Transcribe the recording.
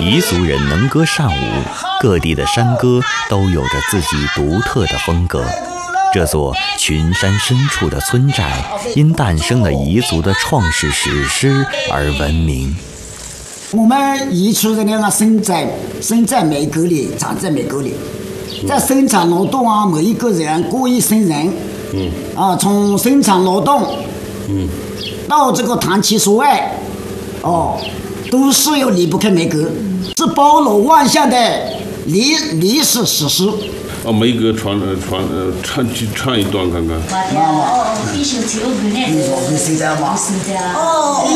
彝族人能歌善舞，各地的山歌都有着自己独特的风格。这座群山深处的村寨，因诞生了彝族的创世史诗而闻名。 我们彝族人呢，生在美国里，长在美国里，在生产劳动啊，每一个人过一生人，从生产劳动，到这个谈情说爱，都是要离不开美国，是包罗万象的历史史诗。 梅哥唱一段看看。